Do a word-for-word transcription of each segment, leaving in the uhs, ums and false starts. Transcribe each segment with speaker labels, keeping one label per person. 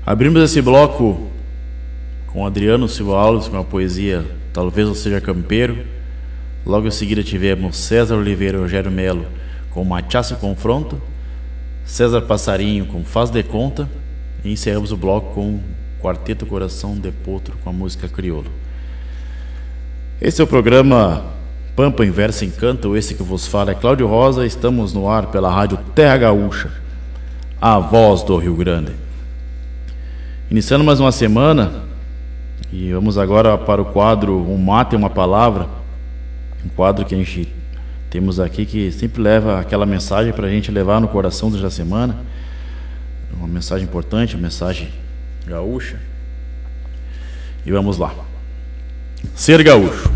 Speaker 1: Abrimos esse bloco com Adriano Silva Alves, com a poesia Talvez Eu Seja Campeiro. Logo em seguida tivemos César Oliveira e Rogério Melo com Machaço Confronto, César Passarinho com Faz de Conta, e encerramos o bloco com Quarteto Coração de Potro com a música Crioulo. Esse é o programa Pampa Inversa Encanto, esse que vos fala é Cláudio Rosa. Estamos no ar pela rádio Terra Gaúcha, a voz do Rio Grande. Iniciando mais uma semana, e vamos agora para o quadro Um Mate e uma Palavra, um quadro que a gente temos aqui que sempre leva aquela mensagem para a gente levar no coração durante a semana, uma mensagem importante, uma mensagem gaúcha. E vamos lá. Ser gaúcho.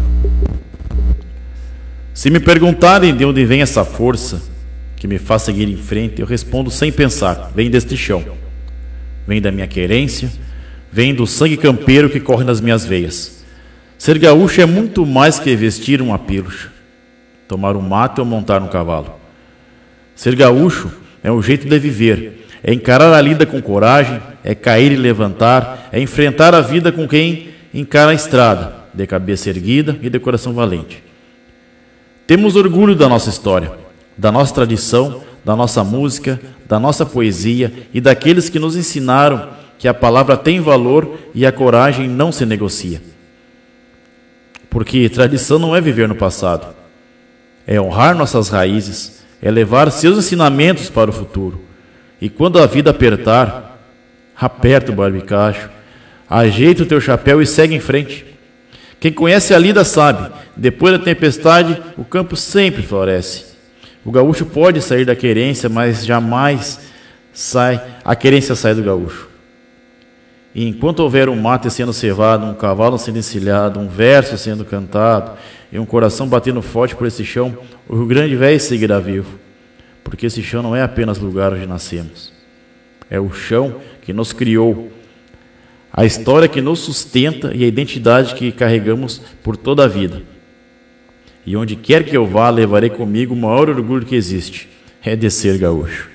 Speaker 1: Se me perguntarem de onde vem essa força que me faz seguir em frente, eu respondo sem pensar: vem deste chão, vem da minha querência, vem do sangue campeiro que corre nas minhas veias. Ser gaúcho é muito mais que vestir uma pílula, tomar um mate ou montar um cavalo. Ser gaúcho é um jeito de viver, é encarar a lida com coragem, é cair e levantar, é enfrentar a vida com quem encara a estrada, de cabeça erguida e de coração valente. Temos orgulho da nossa história, da nossa tradição, da nossa música, da nossa poesia e daqueles que nos ensinaram que a palavra tem valor e a coragem não se negocia. Porque tradição não é viver no passado, é honrar nossas raízes, é levar seus ensinamentos para o futuro. E quando a vida apertar, aperta o barbicacho, ajeita o teu chapéu e segue em frente. Quem conhece a lida sabe, depois da tempestade, o campo sempre floresce. O gaúcho pode sair da querência, mas jamais sai, a querência sai do gaúcho. E enquanto houver um mate sendo cevado, um cavalo sendo encilhado, um verso sendo cantado e um coração batendo forte por esse chão, o Rio Grande velho seguirá vivo. Porque esse chão não é apenas lugar onde nascemos, é o chão que nos criou, a história que nos sustenta e a identidade que carregamos por toda a vida. E onde quer que eu vá, levarei comigo o maior orgulho que existe, é de ser gaúcho.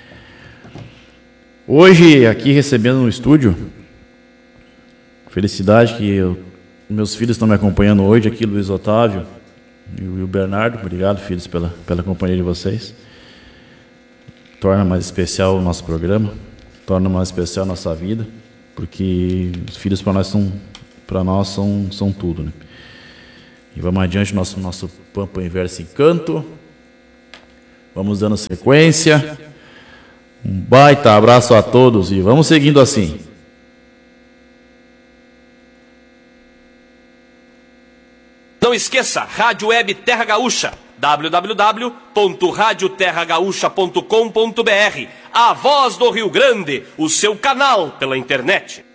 Speaker 1: Hoje, aqui recebendo no estúdio, felicidade que eu, meus filhos estão me acompanhando hoje, aqui Luiz Otávio e o Bernardo. Obrigado, filhos, pela, pela companhia de vocês. Torna mais especial o nosso programa, torna mais especial a nossa vida, porque os filhos para nós são, para nós são, são tudo, né? E vamos adiante, nosso, nosso Pampa Inversa Encanto. Vamos dando sequência. Um baita abraço a todos e vamos seguindo assim.
Speaker 2: Não esqueça, Rádio Web Terra Gaúcha, w w w ponto rádio terra gaúcha ponto com ponto b r, a voz do Rio Grande, o seu canal pela internet.